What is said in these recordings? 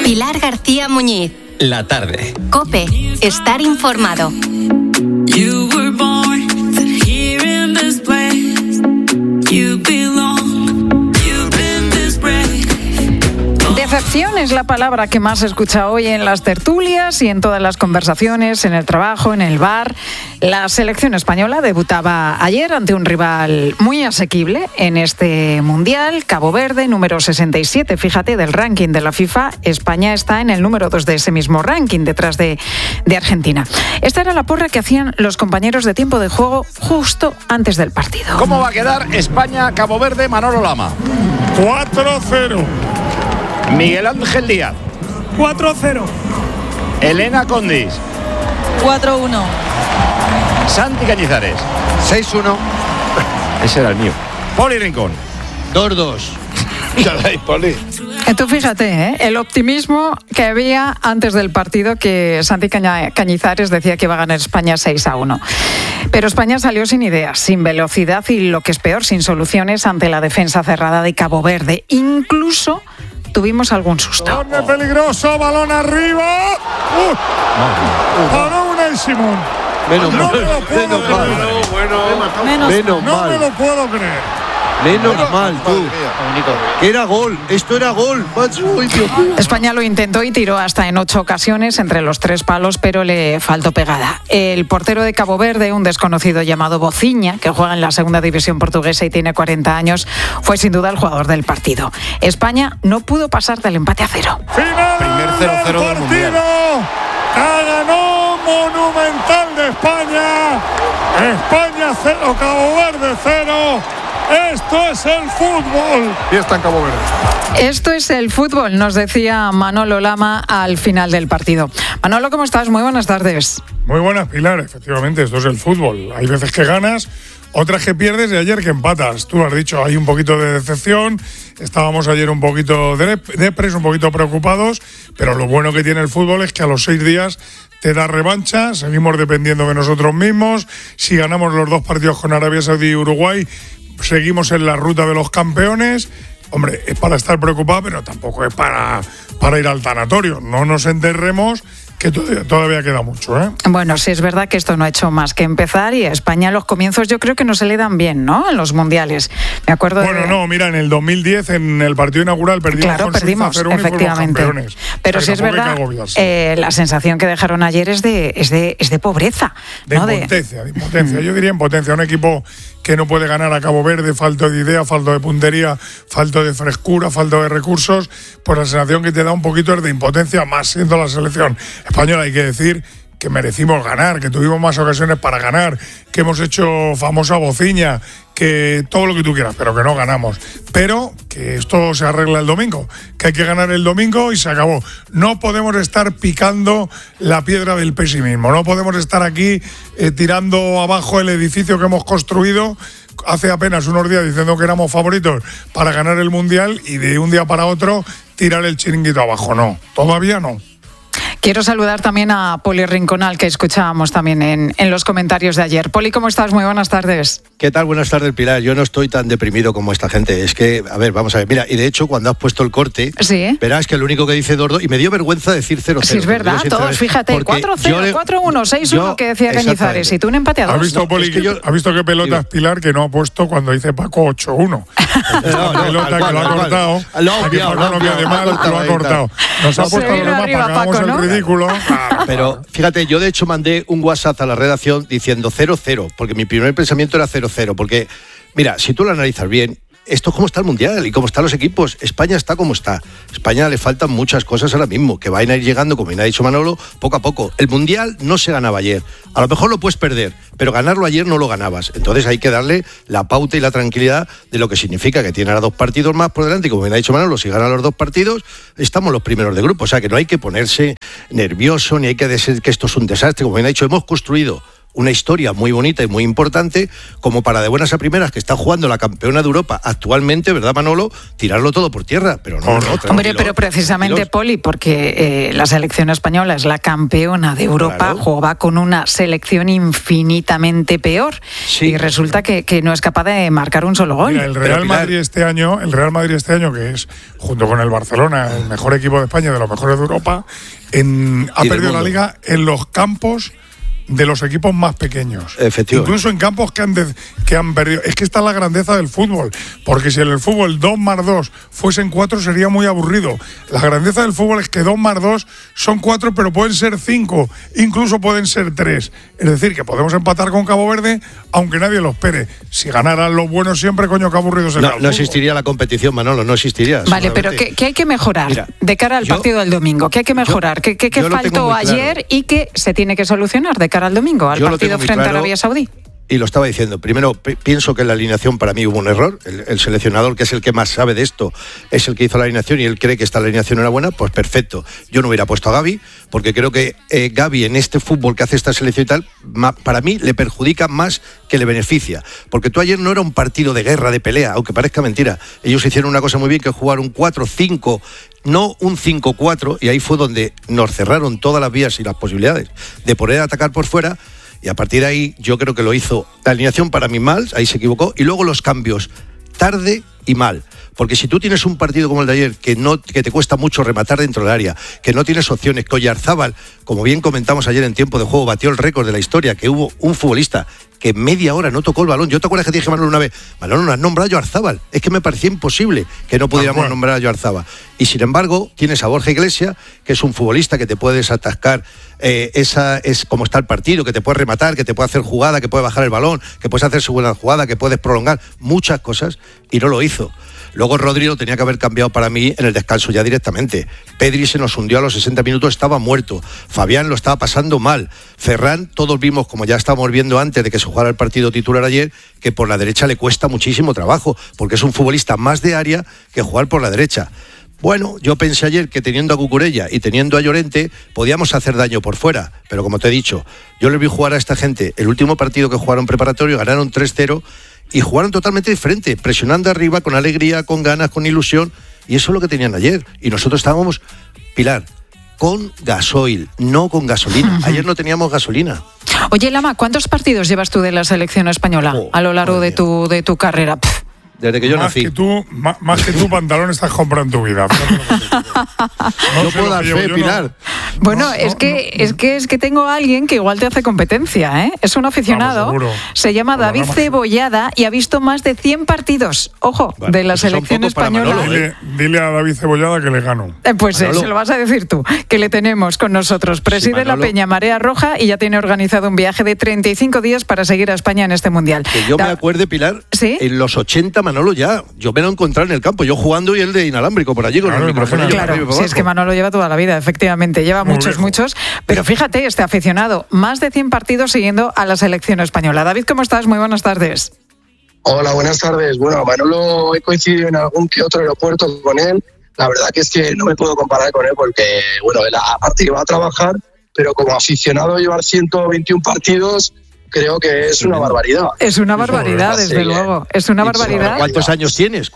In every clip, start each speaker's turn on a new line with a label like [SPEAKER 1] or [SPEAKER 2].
[SPEAKER 1] Pilar García Muñiz.
[SPEAKER 2] La tarde.
[SPEAKER 1] COPE. Estar informado.
[SPEAKER 3] You were born here in this place. You belong. You've been this brave.
[SPEAKER 4] Decepción es la palabra que más se escucha hoy en las tertulias y en todas las conversaciones, en el trabajo, en el bar. La selección española debutaba ayer ante un rival muy asequible en este Mundial, Cabo Verde, número 67, fíjate, del ranking de la FIFA. España está en el número 2 de ese mismo ranking, detrás de Argentina. Esta era la porra que hacían los compañeros de tiempo de juego justo antes del partido.
[SPEAKER 5] ¿Cómo va a quedar España-Cabo Verde, Manolo Lama?
[SPEAKER 6] 4-0.
[SPEAKER 5] Miguel Ángel Díaz.
[SPEAKER 6] 4-0.
[SPEAKER 5] Elena Condis.
[SPEAKER 7] 4-1.
[SPEAKER 5] Santi Cañizares.
[SPEAKER 8] 6-1.
[SPEAKER 5] Ese era el mío. Poli Rincón.
[SPEAKER 8] 2-2.
[SPEAKER 5] Poli.
[SPEAKER 4] Tú fíjate, el optimismo que había antes del partido, que Santi Cañizares decía que iba a ganar España 6-1. Pero España salió sin ideas, sin velocidad y, lo que es peor, sin soluciones ante la defensa cerrada de Cabo Verde. Incluso tuvimos algún susto.
[SPEAKER 6] Corner peligroso, balón arriba. Para Unai Simón.
[SPEAKER 8] Menos
[SPEAKER 6] No
[SPEAKER 8] mal.
[SPEAKER 6] me lo puedo creer.
[SPEAKER 8] Menos
[SPEAKER 6] No me
[SPEAKER 8] mal.
[SPEAKER 6] lo puedo creer.
[SPEAKER 8] Menos mal, tú. Era gol. Esto era gol, macho. Ay, Dios mío.
[SPEAKER 4] España lo intentó y tiró hasta en 8 ocasiones entre los 3 palos, pero le faltó pegada. El portero de Cabo Verde, un desconocido llamado Bociña, que juega en la segunda división portuguesa y tiene 40 años, fue sin duda el jugador del partido. España no pudo pasar del empate a 0.
[SPEAKER 6] Final
[SPEAKER 5] Primer 0-0 del Mundial.
[SPEAKER 6] Ganó Monumental de España. España 0, Cabo Verde 0. Esto es el fútbol.
[SPEAKER 9] Y está en Cabo Verde.
[SPEAKER 4] Esto es el fútbol, nos decía Manolo Lama al final del partido. Manolo, ¿cómo estás? Muy buenas tardes.
[SPEAKER 6] Muy buenas, Pilar. Efectivamente, esto es el fútbol. Hay veces que ganas, otras que pierdes y ayer que empatas. Tú lo has dicho, hay un poquito de decepción. Estábamos ayer un poquito depres, un poquito preocupados, pero lo bueno que tiene el fútbol es que a los 6 días te da revancha, seguimos dependiendo de nosotros mismos. Si ganamos los 2 partidos con Arabia Saudí y Uruguay, seguimos en la ruta de los campeones. Hombre, es para estar preocupado, pero tampoco es para ir al tanatorio. No nos enterremos, que todavía queda mucho, ¿eh?
[SPEAKER 4] Bueno, sí es verdad que esto no ha hecho más que empezar y a España los comienzos yo creo que no se le dan bien, ¿no? En los mundiales. Me acuerdo
[SPEAKER 6] mira, en el 2010, en el partido inaugural perdimos
[SPEAKER 4] Suiza 0-1 efectivamente. Pero sí es verdad, la sensación que dejaron ayer es de pobreza.
[SPEAKER 6] De impotencia. Yo diría impotencia. Un equipo que no puede ganar a Cabo Verde, falta de idea, falta de puntería, falta de frescura, falta de recursos, pues la sensación que te da un poquito es de impotencia, más siendo la selección española. Hay que decir que merecimos ganar, que tuvimos más ocasiones para ganar, que hemos hecho famosa Bociña, que todo lo que tú quieras, pero que no ganamos. Pero que esto se arregla el domingo, que hay que ganar el domingo y se acabó. No podemos estar picando la piedra del pesimismo, no podemos estar aquí tirando abajo el edificio que hemos construido hace apenas unos días diciendo que éramos favoritos para ganar el Mundial y de un día para otro tirar el chiringuito abajo. No, todavía no.
[SPEAKER 4] Quiero saludar también a Poli Rinconal, que escuchábamos también en los comentarios de ayer. Poli, ¿cómo estás? Muy buenas tardes.
[SPEAKER 8] ¿Qué tal? Buenas tardes, Pilar. Yo no estoy tan deprimido como esta gente. Es que, a ver, vamos a ver. Mira, y de hecho, cuando has puesto el corte,
[SPEAKER 4] ¿sí?
[SPEAKER 8] Verás que lo único que dice 2-2, y me dio vergüenza decir 0-0.
[SPEAKER 4] Sí, es verdad, todos, fíjate, 4-0, 4-1, 6-1 que decía Cañizares, y tú un empate a 2.
[SPEAKER 6] ¿Has visto, Poli, ¿has visto qué pelota es Pilar que no ha puesto cuando dice Paco 8-1? Esta pelota que lo ha cortado, que Paco no quede mal, lo ha cortado. Nos ha puesto los demás para que hagamos el ridículo.
[SPEAKER 8] Pero fíjate, yo de hecho mandé un WhatsApp a la redacción diciendo 0-0, porque mi primer pensamiento era 0-0, porque mira, si tú lo analizas bien, esto es como está el Mundial y cómo están los equipos. España está como está. España le faltan muchas cosas ahora mismo, que van a ir llegando, como bien ha dicho Manolo, poco a poco. El Mundial no se ganaba ayer. A lo mejor lo puedes perder, pero ganarlo ayer no lo ganabas. Entonces hay que darle la pauta y la tranquilidad de lo que significa que tiene ahora 2 partidos más por delante. Y como bien ha dicho Manolo, si ganan los 2 partidos, estamos los primeros de grupo. O sea, que no hay que ponerse nervioso, ni hay que decir que esto es un desastre. Como bien ha dicho, hemos construido una historia muy bonita y muy importante, como para de buenas a primeras, que está jugando la campeona de Europa actualmente, ¿verdad, Manolo? Tirarlo todo por tierra, pero no.
[SPEAKER 4] Hombre, pero precisamente, Poli, porque la selección española es la campeona de Europa, juega con una selección infinitamente peor, y resulta que no es capaz de marcar un solo gol.
[SPEAKER 6] Mira, el Real Madrid este año, que es, junto con el Barcelona, el mejor equipo de España, de los mejores de Europa, ha perdido la Liga en los campos de los equipos más pequeños.
[SPEAKER 8] Efectivamente.
[SPEAKER 6] Incluso en campos que han perdido. Es que está la grandeza del fútbol, porque si en el fútbol 2 más 2 fuesen 4 sería muy aburrido. La grandeza del fútbol es que 2 más 2 son 4, pero pueden ser 5, incluso pueden ser 3. Es decir, que podemos empatar con Cabo Verde, aunque nadie lo espere. Si ganaran los buenos siempre, coño, qué aburrido sería.
[SPEAKER 8] No existiría la competición, Manolo, no existiría.
[SPEAKER 4] Vale, pero ¿qué hay que mejorar? Mira, de cara al partido del domingo? ¿Qué hay que mejorar? ¿Qué faltó ayer y qué se tiene que solucionar de cara al domingo, al partido frente a Arabia Saudí?
[SPEAKER 8] Y lo estaba diciendo. Primero, pienso que en la alineación para mí hubo un error. El seleccionador, que es el que más sabe de esto, es el que hizo la alineación y él cree que esta alineación era buena. Pues perfecto. Yo no hubiera puesto a Gavi, porque creo que Gavi en este fútbol que hace esta selección y tal, para mí le perjudica más que le beneficia. Porque tú ayer no era un partido de guerra, de pelea, aunque parezca mentira. Ellos hicieron una cosa muy bien, que jugar un 4-5, no un 5-4, y ahí fue donde nos cerraron todas las vías y las posibilidades de poder atacar por fuera. Y a partir de ahí yo creo que lo hizo. La alineación para mí mal, ahí se equivocó. Y luego los cambios, tarde y mal. Porque si tú tienes un partido como el de ayer, que te cuesta mucho rematar dentro del área, que no tienes opciones, que Oyarzábal, como bien comentamos ayer en tiempo de juego, batió el récord de la historia, que hubo un futbolista que media hora no tocó el balón. ¿Yo te acuerdas que te dije, Manolo, una vez, Manolo, no has nombrado a Oyarzábal? Es que me parecía imposible que no pudiéramos nombrar a Oyarzábal. Y sin embargo, tienes a Borja Iglesias, que es un futbolista que te puede desatascar. Esa es como está el partido, que te puede rematar, que te puede hacer jugada, que puede bajar el balón, que puedes hacer su buena jugada, que puedes prolongar muchas cosas, y no lo hizo. Luego Rodrigo tenía que haber cambiado para mí en el descanso ya directamente. Pedri se nos hundió a los 60 minutos, estaba muerto. Fabián lo estaba pasando mal. Ferran, todos vimos, como ya estábamos viendo antes de que se jugara el partido titular ayer, que por la derecha le cuesta muchísimo trabajo, porque es un futbolista más de área que jugar por la derecha. Bueno, yo pensé ayer que teniendo a Cucurella y teniendo a Llorente podíamos hacer daño por fuera, pero como te he dicho, yo les vi jugar a esta gente el último partido que jugaron preparatorio, ganaron 3-0 y jugaron totalmente diferente, presionando arriba, con alegría, con ganas, con ilusión, y eso es lo que tenían ayer. Y nosotros estábamos, Pilar, con gasoil, no con gasolina. Ayer no teníamos gasolina.
[SPEAKER 4] Oye, Lama, ¿cuántos partidos llevas tú de la selección española a lo largo de tu carrera?
[SPEAKER 8] Desde que yo nací.
[SPEAKER 6] Más que tú, pantalón estás comprando tu vida.
[SPEAKER 8] No puedo dar fe, Pilar.
[SPEAKER 4] Bueno, es que tengo a alguien que igual te hace competencia, ¿eh? Es un aficionado, se llama David Cebollada y ha visto más de 100 partidos, ojo, de la selección española.
[SPEAKER 6] Dile a David Cebollada que le gano.
[SPEAKER 4] Pues se lo vas a decir tú, que le tenemos con nosotros. Preside la Peña Marea Roja y ya tiene organizado un viaje de 35 días para seguir a España en este Mundial.
[SPEAKER 8] Que yo me acuerde, Pilar,
[SPEAKER 4] ¿sí?
[SPEAKER 8] En los 80 Manolo yo me lo encontré en el campo, yo jugando y él de inalámbrico por allí con el micrófono.
[SPEAKER 4] Claro, sí, es que Manolo lleva toda la vida, efectivamente, lleva muchos, pero fíjate, este aficionado, más de 100 partidos siguiendo a la selección española. David, ¿cómo estás? Muy buenas tardes.
[SPEAKER 2] Hola, buenas tardes. Bueno, Manolo, he coincidido en algún que otro aeropuerto con él. La verdad que es que no me puedo comparar con él porque, bueno, él aparte que va a trabajar, pero como aficionado llevar 121 partidos... creo que es una barbaridad.
[SPEAKER 4] Es una barbaridad, desde luego. Es una barbaridad.
[SPEAKER 8] ¿Cuántos años tienes?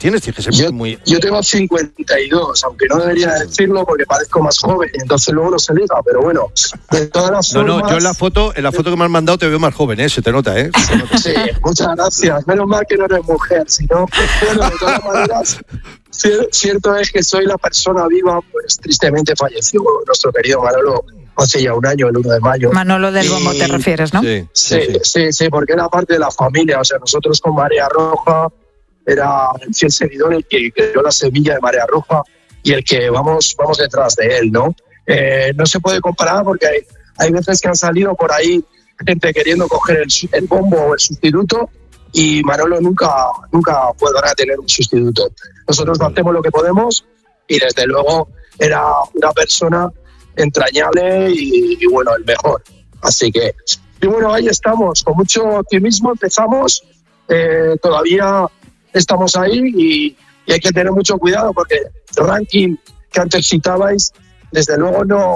[SPEAKER 2] Yo tengo 52, aunque no debería decirlo porque parezco más joven, entonces luego no se diga, pero bueno, de todas las formas...
[SPEAKER 8] No, yo en la foto que me has mandado te veo más joven, se te nota,
[SPEAKER 2] Sí, muchas gracias. Menos mal que no eres mujer, sino bueno, de todas maneras, cierto es que soy la persona viva, pues tristemente falleció nuestro querido Manolo hace ya un año, el 1 de mayo.
[SPEAKER 4] Manolo del Bombo te refieres, ¿no?
[SPEAKER 2] Sí, porque era parte de la familia. O sea, nosotros con Marea Roja era el fiel seguidor, el que creó la semilla de Marea Roja y el que vamos detrás de él, ¿no? No se puede comparar porque hay veces que han salido por ahí gente queriendo coger el bombo o el sustituto y Manolo nunca podrá tener un sustituto. Nosotros hacemos lo que podemos y desde luego era una persona entrañable y bueno, el mejor. Así que, y bueno, ahí estamos, con mucho optimismo empezamos, todavía estamos ahí y hay que tener mucho cuidado porque el ranking que antes citabais, desde luego no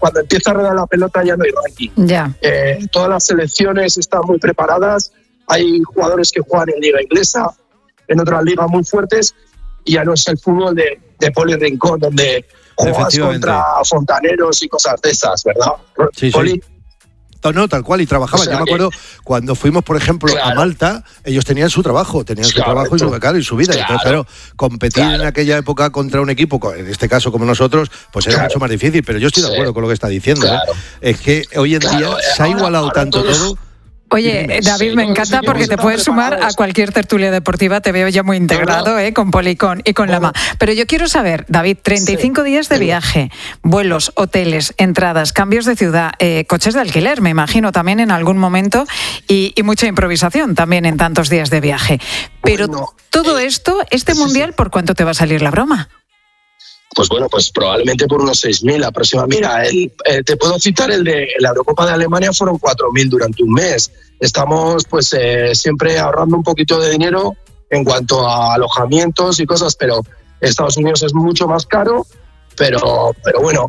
[SPEAKER 2] cuando empieza a rodar la pelota ya no hay ranking.
[SPEAKER 4] Ya.
[SPEAKER 2] Todas las selecciones están muy preparadas, hay jugadores que juegan en liga inglesa, en otras ligas muy fuertes, y ya no es el fútbol de Poli Rincón, donde juegas contra fontaneros y cosas de esas, ¿verdad?
[SPEAKER 8] Sí,
[SPEAKER 2] Poli.
[SPEAKER 8] sí. No, tal cual, y trabajaban.
[SPEAKER 2] O sea,
[SPEAKER 8] yo me acuerdo cuando fuimos, por ejemplo, a Malta, ellos tenían su trabajo, y su vida. Entonces, claro, competir en aquella época contra un equipo, en este caso como nosotros, pues era mucho más difícil. Pero yo estoy de acuerdo con lo que está diciendo. Es que hoy en día se ha igualado tanto todo.
[SPEAKER 4] Oye, David, me encanta porque te puedes sumar a cualquier tertulia deportiva, te veo ya muy integrado con Poli y con Lama. Pero yo quiero saber, David, 35 días de viaje, vuelos, hoteles, entradas, cambios de ciudad, coches de alquiler, me imagino también en algún momento, y mucha improvisación también en tantos días de viaje. Pero todo esto, Mundial, ¿por cuánto te va a salir la broma?
[SPEAKER 2] Pues bueno, pues probablemente por unos 6.000 aproximadamente. Mira, te puedo citar el de la Eurocopa de Alemania, fueron 4.000 durante un mes. Estamos pues siempre ahorrando un poquito de dinero en cuanto a alojamientos y cosas, pero Estados Unidos es mucho más caro, pero bueno,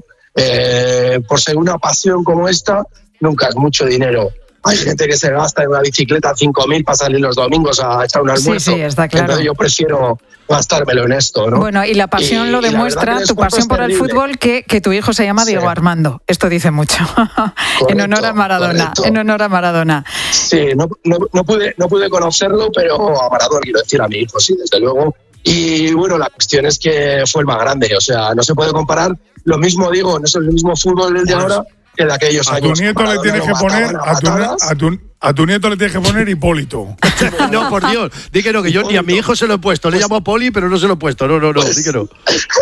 [SPEAKER 2] por ser una pasión como esta, nunca es mucho dinero. Hay gente que se gasta en una bicicleta 5.000 para salir los domingos a echar un almuerzo.
[SPEAKER 4] Sí, está claro.
[SPEAKER 2] Entonces yo prefiero gastármelo en esto, ¿no?
[SPEAKER 4] Bueno, y la pasión lo demuestra, tu pasión por el fútbol, que tu hijo se llama Diego Armando. Esto dice mucho. Correcto, en honor a Maradona. Correcto. En honor a Maradona.
[SPEAKER 2] Sí, no pude conocerlo, pero a Maradona, quiero decir, a mi hijo, sí, desde luego. Y bueno, la cuestión es que fue el más grande. O sea, no se puede comparar. Lo mismo digo, no es el mismo fútbol el de ahora que de aquellos años.
[SPEAKER 6] A tu nieto le tienes que poner a tu nieto le tienes que poner Hipólito.
[SPEAKER 8] No, por Dios, di que no, que yo ni a mi hijo se lo he puesto. Le llamo Poli, pero no se lo he puesto. No, di que no.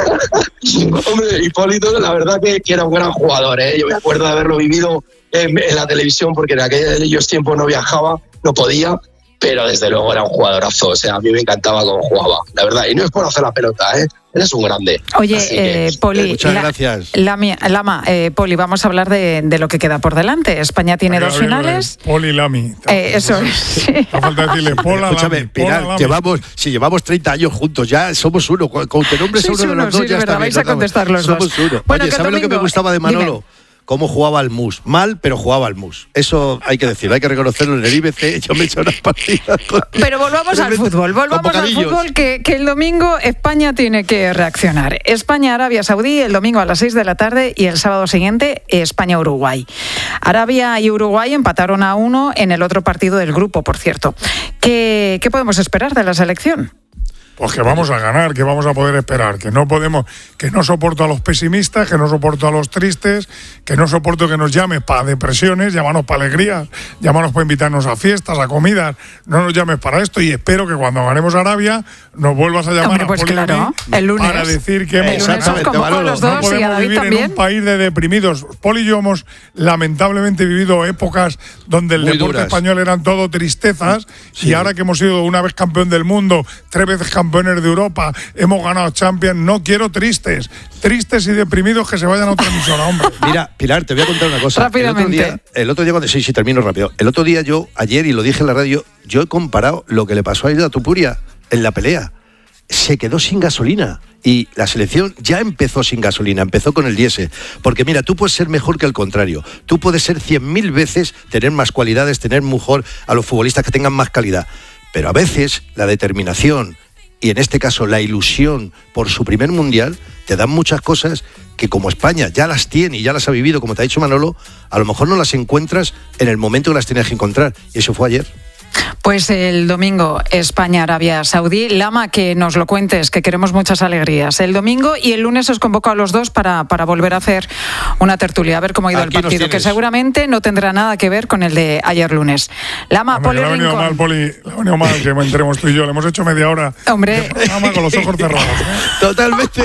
[SPEAKER 2] Hombre, Hipólito, la verdad que era un gran jugador, ¿eh? Yo me acuerdo de haberlo vivido en la televisión, porque en aquellos tiempos no viajaba, no podía, pero desde luego era un jugadorazo. O sea, a mí me encantaba cómo jugaba, la verdad. Y no es por hacer la pelota, ¿eh? Eres un grande.
[SPEAKER 4] Oye, Poli,
[SPEAKER 8] muchas gracias.
[SPEAKER 4] Lama, Poli, vamos a hablar de lo que queda por delante. España tiene dos finales.
[SPEAKER 6] Poli Lami.
[SPEAKER 4] Eso es. Sí.
[SPEAKER 6] No falta decirle Pola.
[SPEAKER 8] Escúchame, Pilar, llevamos 30 años juntos, ya somos uno. Con que nombres uno de los dos, ya está bien.
[SPEAKER 4] Vais a contestar los dos.
[SPEAKER 8] Somos uno.
[SPEAKER 4] Bueno,
[SPEAKER 8] oye, ¿sabes lo que me gustaba de Manolo? Dime. Cómo jugaba al mus. Mal, pero jugaba al mus. Eso hay que decirlo, hay que reconocerlo. En el IBC yo me he hecho unas partidas.
[SPEAKER 4] Pero volvamos al fútbol. Volvamos al fútbol, que el domingo España tiene que reaccionar. España-Arabia Saudí el domingo a las 6 de la tarde y el sábado siguiente España-Uruguay. Arabia y Uruguay empataron a 1 en el otro partido del grupo, por cierto. ¿Qué podemos esperar de la selección?
[SPEAKER 6] Pues que vamos a ganar, que vamos a poder esperar, que no soporto a los pesimistas, que no soporto a los tristes, que no soporto que nos llames para depresiones, llámanos para alegrías, llámanos para invitarnos a fiestas, a comidas, no nos llames para esto, y espero que cuando ganemos Arabia nos vuelvas a llamar
[SPEAKER 4] pues
[SPEAKER 6] a Poli
[SPEAKER 4] el lunes,
[SPEAKER 6] para decir que
[SPEAKER 4] hemos ganado. No podemos
[SPEAKER 6] vivir
[SPEAKER 4] también
[SPEAKER 6] en un país de deprimidos. Poli y yo hemos lamentablemente vivido épocas donde el
[SPEAKER 8] muy
[SPEAKER 6] deporte
[SPEAKER 8] duras.
[SPEAKER 6] español eran todo tristezas,
[SPEAKER 8] sí.
[SPEAKER 6] Y ahora que hemos sido una vez campeón del mundo, 3 veces campeones de Europa, hemos ganado Champions, no quiero tristes y deprimidos que se vayan a otra emisora, hombre.
[SPEAKER 8] Mira, Pilar, te voy a contar una cosa.
[SPEAKER 4] Rápidamente.
[SPEAKER 8] El otro día, sí, termino rápido. El otro día ayer, y lo dije en la radio, yo he comparado lo que le pasó a Aida Tupuria en la pelea. Se quedó sin gasolina. Y la selección ya empezó sin gasolina, empezó con el diésel. Porque mira, tú puedes ser mejor que el contrario. Tú puedes ser 100.000 veces, tener más cualidades, tener mejor a los futbolistas que tengan más calidad. Pero a veces la determinación, y en este caso la ilusión por su primer mundial, te dan muchas cosas que como España ya las tiene y ya las ha vivido, como te ha dicho Manolo, a lo mejor no las encuentras en el momento que las tenías que encontrar. Y eso fue ayer.
[SPEAKER 4] Pues el domingo España-Arabia Saudí. Lama, que nos lo cuentes, que queremos muchas alegrías. El domingo y el lunes os convoco a los dos para volver a hacer una tertulia, a ver cómo ha ido el partido, que seguramente no tendrá nada que ver con el de ayer lunes. Lama, Poli Rincón.
[SPEAKER 6] Le ha venido mal que entremos tú y yo. Le hemos hecho media hora de programa con los ojos cerrados.
[SPEAKER 8] Totalmente.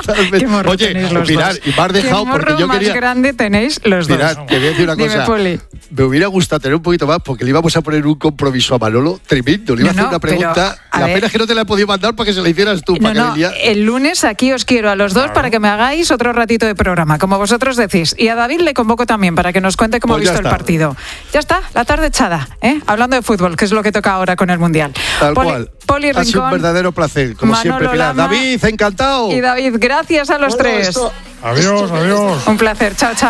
[SPEAKER 8] Oye, Pilar, y me has dejado porque yo quería...
[SPEAKER 4] más grande tenéis los dos.
[SPEAKER 8] Pilar, te voy a decir una cosa.
[SPEAKER 4] Dime, Poli.
[SPEAKER 8] Me hubiera gustado tener un poquito más porque le íbamos a poner un compromiso a Manolo tremendo. Le iba a hacer una pregunta. La pena es que no te la he podido mandar para que se la hicieras tú.
[SPEAKER 4] El lunes aquí os quiero a los dos para que me hagáis otro ratito de programa, como vosotros decís. Y a David le convoco también para que nos cuente cómo ha visto el partido. Ya está, la tarde echada, hablando de fútbol, que es lo que toca ahora con el Mundial.
[SPEAKER 8] Tal cual.
[SPEAKER 4] Poli Rincón,
[SPEAKER 8] ha sido un verdadero placer, como
[SPEAKER 4] Manolo
[SPEAKER 8] siempre, Pilar.
[SPEAKER 4] Lama,
[SPEAKER 8] David, encantado.
[SPEAKER 4] Y David, gracias a los tres.
[SPEAKER 6] Adiós.
[SPEAKER 4] Un placer, chao.